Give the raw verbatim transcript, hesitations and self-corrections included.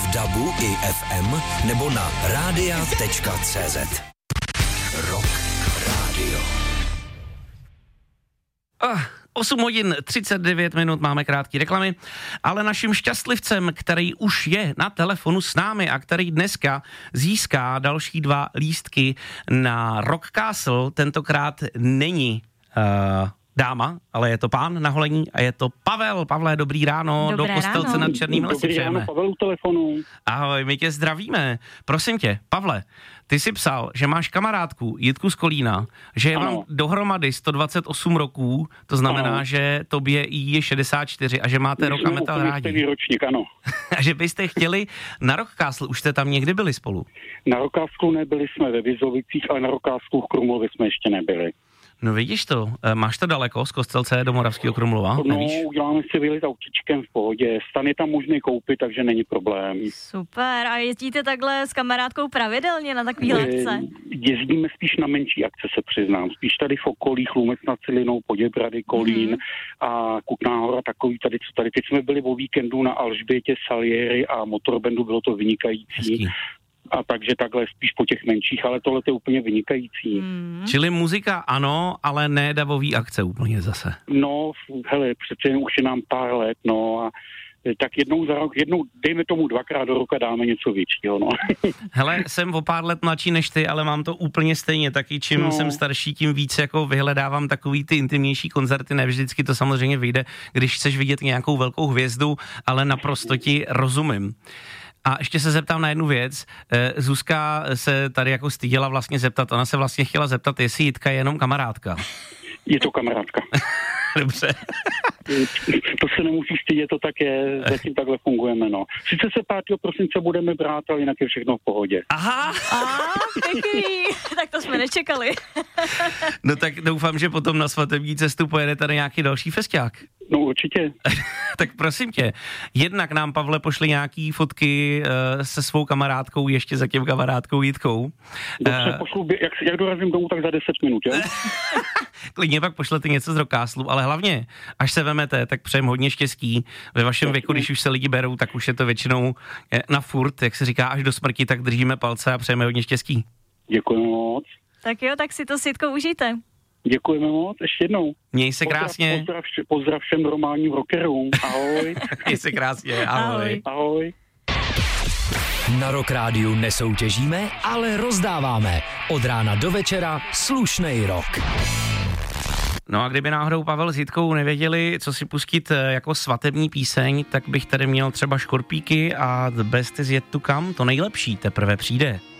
V dabu i ef em nebo na rádia tečka cé zet. Rock Radio. Ah, osm hodin třicet devět minut, máme krátké reklamy, ale naším šťastlivcem, který už je na telefonu s námi a který dneska získá další dva lístky na Rock Castle, tentokrát není uh, dáma, ale je to pán na holení a je to Pavel. Pavle, dobrý ráno, Dobré do Kostelce ráno. nad Černými lesy Dobrý ráno, přejeme. Pavel u telefonu. Ahoj, my tě zdravíme. Prosím tě, Pavle, ty jsi psal, že máš kamarádku Jitku z Kolína, že je Ano. vám dohromady sto dvacet osm roků, to znamená, Ano. že tobě jí je šedesát čtyři a že máte rock a metal Jsme úplně rádi. stejný ročník, ano. A že byste chtěli na Rock Castle, už jste tam někdy byli spolu? Na Rockásku nebyli jsme ve Vizovicích, ale na Rockásku v Krumlově jsme ještě nebyli. No vidíš to, e, máš to daleko z Kostelce do Moravského Krumlova, No, nevíš? uděláme si výlet autíčkem v pohodě. Stan je tam možný koupit, takže není problém. Super, a jezdíte takhle s kamarádkou pravidelně na takový letce? Eh, Jezdíme spíš na menší akce, se přiznám. Spíš tady v okolí, Chlumec nad Cilinou, Poděbrady, Kolín Mhm. a Kutná Hora, takový tady, co tady. Teď jsme byli o víkendu na Alžbětě, Salieri a Motorbandu, bylo to vynikající. Hezký. A takže takhle spíš po těch menších, ale tohle je úplně vynikající. Hmm. Čili muzika ano, ale ne davový akce úplně zase. No, hele, přece jen už je nám pár let, no a tak jednou za rok, jednou, dejme tomu dvakrát do roka dáme něco většího, no. Hele, jsem o pár let mladší než ty, ale mám to úplně stejně, taky čím No. jsem starší, tím víc jako vyhledávám takový ty intimnější koncerty, ne vždycky to samozřejmě vyjde, když chceš vidět nějakou velkou hvězdu, ale naprosto ti rozumím. A ještě se zeptám na jednu věc. Eh, Zuzka se tady jako styděla vlastně zeptat, ona se vlastně chtěla zeptat, jestli Jitka je jenom kamarádka. Je to kamarádka. Dobře. To se nemusí stydět, to tak je, zatím takhle fungujeme, no. Sice se pátého prosince budeme brát, ale jinak je všechno v pohodě. Aha, A pěkný, tak to jsme nečekali. no tak doufám, že potom na svatební cestu pojede tady nějaký další festiák. No určitě. Tak prosím tě, jednak nám, Pavle, pošli nějaký fotky uh, se svou kamarádkou, ještě za tím kamarádkou Jitkou. Dobře, Eh, pošlu, jak, jak dorazím domů, tak za deset minut, jo? Klidně pak pošlete něco z Rock Castle, ale hlavně, až se vemete, tak přejem hodně štěstí. Ve vašem věku, když už se lidi berou, tak už je to většinou eh, na furt, jak se říká, až do smrti, tak držíme palce a přejeme hodně štěstí. Děkujeme moc. Tak jo, tak si to s Jitkou užijte. Děkujeme moc, ještě jednou. Měj se krásně, Pozdrav, pozdrav, pozdrav všem normálním rockerům. Ahoj. měj se krásně, ahoj. Ahoj. Ahoj. Na Rock Rádiu nesoutěžíme, ale rozdáváme. Od rána do večera slušnej rock. No a kdyby náhodou Pavel s Jitkou nevěděli, co si pustit eh, jako svatební píseň, tak bych tady měl třeba Škorpíky a The Best Is Yet To Come, to nejlepší teprve přijde.